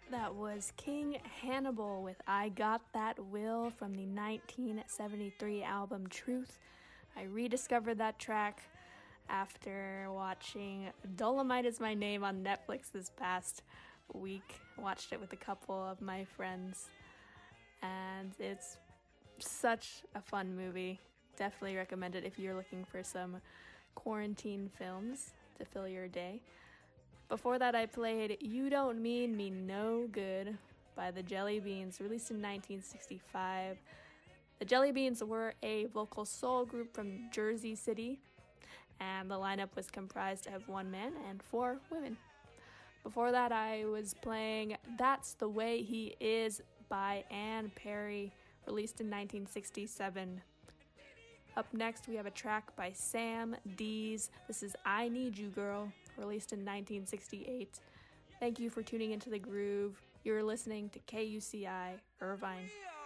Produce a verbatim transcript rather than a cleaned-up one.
That was King Hannibal with I Got That Will from the nineteen seventy-three album Truth. I rediscovered that track after watching Dolomite Is My Name on Netflix this past week. I watched it with a couple of my friends, and it's such a fun movie. Definitely recommend it if you're looking for some quarantine films to fill your day. Before that, I played You Don't Mean Me No Good by the Jelly Beans, released in nineteen sixty-five. The Jelly Beans were a vocal soul group from Jersey City, and the lineup was comprised of one man and four women. Before that, I was playing That's the Way He Is by Ann Perry, released in nineteen sixty-seven. Up next, we have a track by Sam Dees. This is I Need You Girl, released in nineteen sixty-eight. Thank you for tuning into The Groove. You're listening to K U C I Irvine.